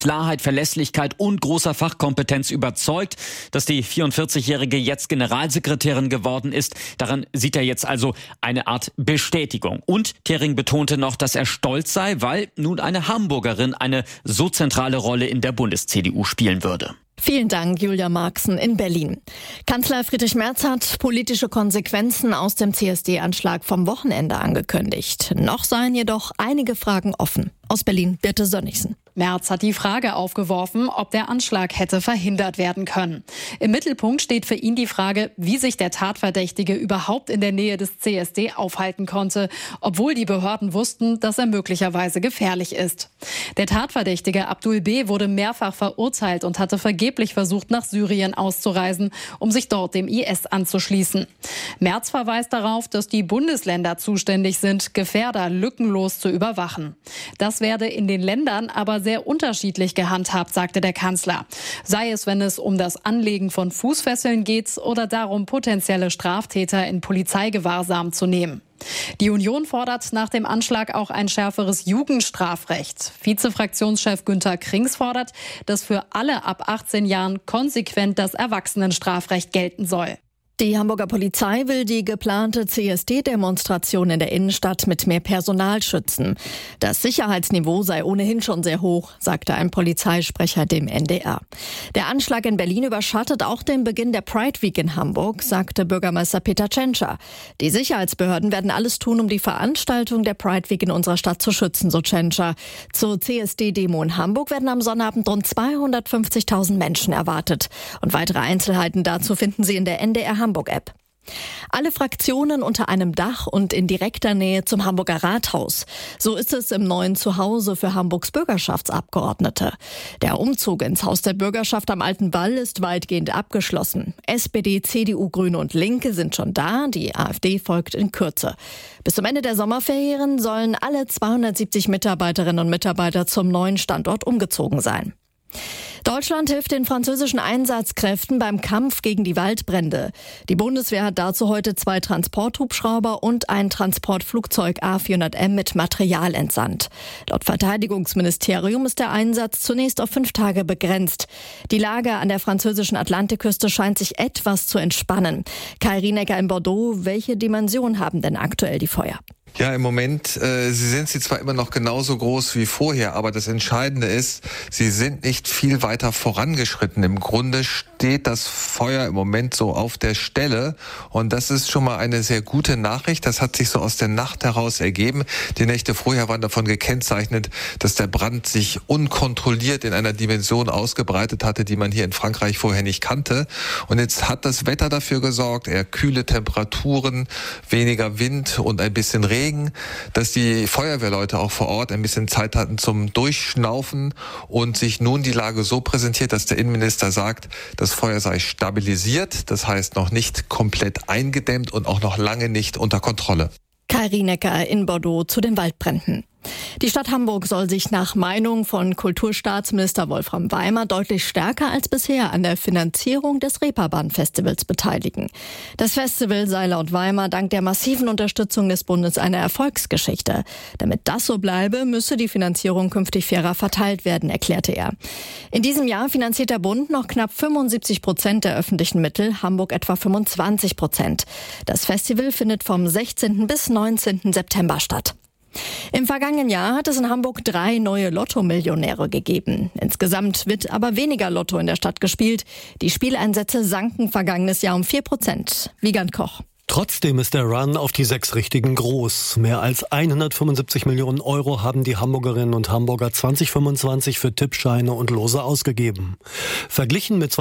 Klarheit, Verlässlichkeit und großer Fachkompetenz überzeugt, dass die 44-Jährige jetzt Generalsekretärin geworden ist. Daran sieht er jetzt also eine Art Bestätigung. Und Thering betonte noch, dass er stolz sei, weil nun eine Hamburgerin eine so zentrale Rolle in der Bundes-CDU spielen würde. Vielen Dank, Julia Marxen in Berlin. Kanzler Friedrich Merz hat politische Konsequenzen aus dem CSD-Anschlag vom Wochenende angekündigt. Noch seien jedoch einige Fragen offen. Aus Berlin, Birte Sönnigsen. Merz hat die Frage aufgeworfen, ob der Anschlag hätte verhindert werden können. Im Mittelpunkt steht für ihn die Frage, wie sich der Tatverdächtige überhaupt in der Nähe des CSD aufhalten konnte, obwohl die Behörden wussten, dass er möglicherweise gefährlich ist. Der Tatverdächtige Abdul B. wurde mehrfach verurteilt und hatte vergeblich versucht, nach Syrien auszureisen, um sich dort dem IS anzuschließen. Merz verweist darauf, dass die Bundesländer zuständig sind, Gefährder lückenlos zu überwachen. Das werde in den Ländern aber sehr unterschiedlich gehandhabt, sagte der Kanzler. Sei es, wenn es um das Anlegen von Fußfesseln geht oder darum, potenzielle Straftäter in Polizeigewahrsam zu nehmen. Die Union fordert nach dem Anschlag auch ein schärferes Jugendstrafrecht. Vizefraktionschef Günther Krings fordert, dass für alle ab 18 Jahren konsequent das Erwachsenenstrafrecht gelten soll. Die Hamburger Polizei will die geplante CSD-Demonstration in der Innenstadt mit mehr Personal schützen. Das Sicherheitsniveau sei ohnehin schon sehr hoch, sagte ein Polizeisprecher dem NDR. Der Anschlag in Berlin überschattet auch den Beginn der Pride Week in Hamburg, sagte Bürgermeister Peter Tschentscher. Die Sicherheitsbehörden werden alles tun, um die Veranstaltung der Pride Week in unserer Stadt zu schützen, so Tschentscher. Zur CSD-Demo in Hamburg werden am Sonnabend rund 250.000 Menschen erwartet. Und weitere Einzelheiten dazu finden Sie in der NDR Hamburg-App. Alle Fraktionen unter einem Dach und in direkter Nähe zum Hamburger Rathaus. So ist es im neuen Zuhause für Hamburgs Bürgerschaftsabgeordnete. Der Umzug ins Haus der Bürgerschaft am Alten Wall ist weitgehend abgeschlossen. SPD, CDU, Grüne und Linke sind schon da, die AfD folgt in Kürze. Bis zum Ende der Sommerferien sollen alle 270 Mitarbeiterinnen und Mitarbeiter zum neuen Standort umgezogen sein. Deutschland hilft den französischen Einsatzkräften beim Kampf gegen die Waldbrände. Die Bundeswehr hat dazu heute 2 Transporthubschrauber und ein Transportflugzeug A400M mit Material entsandt. Laut Verteidigungsministerium ist der Einsatz zunächst auf 5 Tage begrenzt. Die Lage an der französischen Atlantikküste scheint sich etwas zu entspannen. Kai Rienecker in Bordeaux, welche Dimension haben denn aktuell die Feuer? Ja, im Moment sind sie zwar immer noch genauso groß wie vorher, aber das Entscheidende ist, sie sind nicht viel weiter vorangeschritten. Im Grunde steht das Feuer im Moment so auf der Stelle und das ist schon mal eine sehr gute Nachricht. Das hat sich so aus der Nacht heraus ergeben. Die Nächte vorher waren davon gekennzeichnet, dass der Brand sich unkontrolliert in einer Dimension ausgebreitet hatte, die man hier in Frankreich vorher nicht kannte. Und jetzt hat das Wetter dafür gesorgt, eher kühle Temperaturen, weniger Wind und ein bisschen Regen, dass die Feuerwehrleute auch vor Ort ein bisschen Zeit hatten zum Durchschnaufen und sich nun die Lage so präsentiert, dass der Innenminister sagt, das Feuer sei stabilisiert, das heißt noch nicht komplett eingedämmt und auch noch lange nicht unter Kontrolle. Kai Rienecker in Bordeaux zu den Waldbränden. Die Stadt Hamburg soll sich nach Meinung von Kulturstaatsminister Wolfram Weimer deutlich stärker als bisher an der Finanzierung des Reeperbahn-Festivals beteiligen. Das Festival sei laut Weimer dank der massiven Unterstützung des Bundes eine Erfolgsgeschichte. Damit das so bleibe, müsse die Finanzierung künftig fairer verteilt werden, erklärte er. In diesem Jahr finanziert der Bund noch knapp 75% der öffentlichen Mittel, Hamburg etwa 25%. Das Festival findet vom 16. bis 19. September statt. Im vergangenen Jahr hat es in Hamburg 3 neue Lotto-Millionäre gegeben. Insgesamt wird aber weniger Lotto in der Stadt gespielt. Die Spieleinsätze sanken vergangenes Jahr um 4%. Wiegand Koch. Trotzdem ist der Run auf die 6 Richtigen groß. Mehr als 175 Millionen Euro haben die Hamburgerinnen und Hamburger 2025 für Tippscheine und Lose ausgegeben. Verglichen mit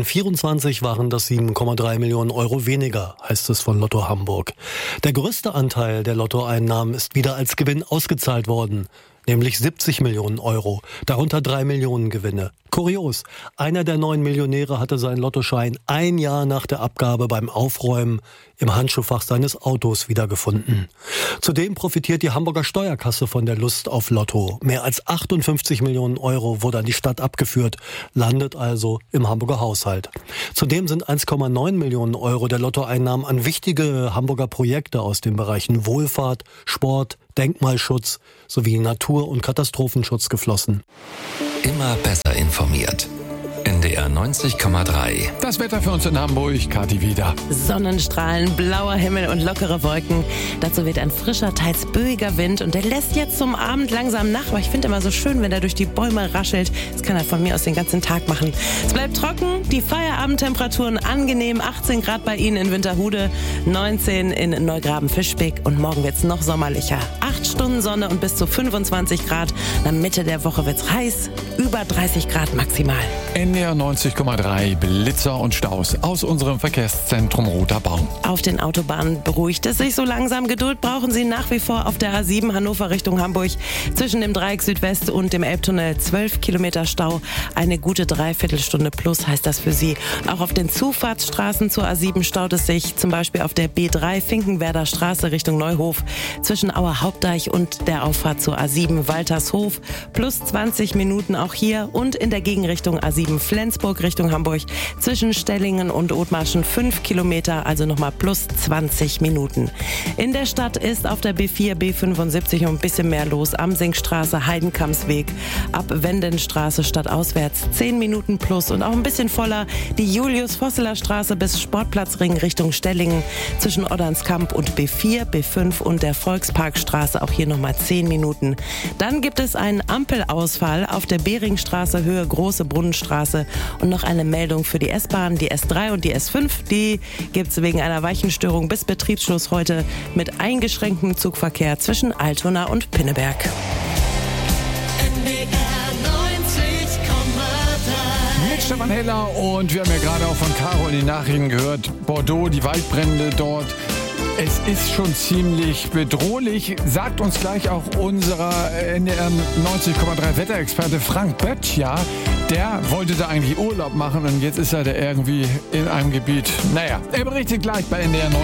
2024 waren das 7,3 Millionen Euro weniger, heißt es von Lotto Hamburg. Der größte Anteil der Lottoeinnahmen ist wieder als Gewinn ausgezahlt worden, nämlich 70 Millionen Euro, darunter 3 Millionen Gewinne. Kurios, einer der 9 Millionäre hatte seinen Lottoschein 1 Jahr nach der Abgabe beim Aufräumen im Handschuhfach seines Autos wiedergefunden. Zudem profitiert die Hamburger Steuerkasse von der Lust auf Lotto. Mehr als 58 Millionen Euro wurde an die Stadt abgeführt, landet also im Hamburger Haushalt. Zudem sind 1,9 Millionen Euro der Lottoeinnahmen an wichtige Hamburger Projekte aus den Bereichen Wohlfahrt, Sport, Denkmalschutz sowie Natur- und Katastrophenschutz geflossen. immer besser informiert. NDR 90,3. Das Wetter für uns in Hamburg, Kathi wieder. Sonnenstrahlen, blauer Himmel und lockere Wolken. Dazu weht ein frischer, teils böiger Wind und der lässt jetzt zum Abend langsam nach. Aber ich finde immer so schön, wenn er durch die Bäume raschelt. Das kann er von mir aus den ganzen Tag machen. Es bleibt trocken, die Feierabendtemperaturen angenehm. 18 Grad bei Ihnen in Winterhude, 19 in Neugraben-Fischbeck und morgen wird's noch sommerlicher. 8 Stunden Sonne und bis zu 25 Grad. In der Mitte der Woche wird's heiß, über 30 Grad maximal. NDR 90,3, Blitzer und Staus aus unserem Verkehrszentrum Roter Baum. Auf den Autobahnen beruhigt es sich so langsam. Geduld brauchen Sie nach wie vor auf der A7 Hannover Richtung Hamburg. Zwischen dem Dreieck Südwest und dem Elbtunnel 12 Kilometer Stau. Eine gute Dreiviertelstunde plus heißt das für Sie. Auch auf den Zufahrtsstraßen zur A7 staut es sich. Zum Beispiel auf der B3 Finkenwerder Straße Richtung Neuhof. Zwischen Auer Hauptdeich und der Auffahrt zur A7 Waltershof. Plus 20 Minuten auch hier. Und in der Gegenrichtung A7 Flensburg Richtung Hamburg zwischen Stellingen und Othmarschen 5 Kilometer, also nochmal plus 20 Minuten. In der Stadt ist auf der B4, B75 ein bisschen mehr los. Amsingstraße, Heidenkampsweg, ab Wendenstraße stadtauswärts 10 Minuten plus und auch ein bisschen voller die Julius-Vosseler Straße bis Sportplatzring Richtung Stellingen zwischen Oddernskamp und B4, B5 und der Volksparkstraße auch hier nochmal 10 Minuten. Dann gibt es einen Ampelausfall auf der Beringstraße Höhe Große Brunnenstraße und noch eine Meldung für die S-Bahn, die S3 und die S5. Die gibt es wegen einer Weichenstörung bis Betriebsschluss heute mit eingeschränktem Zugverkehr zwischen Altona und Pinneberg. Mit Stefan Heller und wir haben ja gerade auch von Caro in den Nachrichten gehört, Bordeaux, die Waldbrände dort. Es ist schon ziemlich bedrohlich, sagt uns gleich auch unser NDR 90,3 Wetterexperte Frank Böttcher. Der wollte da eigentlich Urlaub machen und jetzt ist er da irgendwie in einem Gebiet. Naja, er berichtet gleich bei NDR 90.